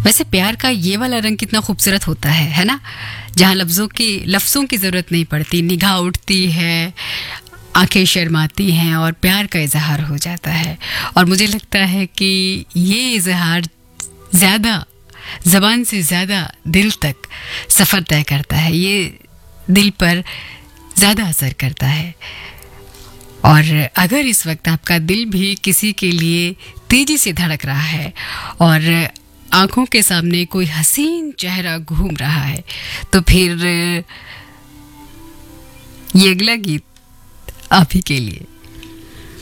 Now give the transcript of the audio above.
वैसे प्यार का ये वाला रंग कितना खूबसूरत होता है ना? जहाँ लफ्ज़ों की ज़रूरत नहीं पड़ती, निगाह उठती है, आंखें शर्माती हैं और प्यार का इजहार हो जाता है। और मुझे लगता है कि ये इजहार ज़्यादा ज़बान से ज़्यादा दिल तक सफ़र तय करता है, ये दिल पर ज़्यादा असर करता है। और अगर इस वक्त आपका दिल भी किसी के लिए तेज़ी से धड़क रहा है और आंखों के सामने कोई हसीन चेहरा घूम रहा है, तो फिर ये अगला गीत आप ही के लिए।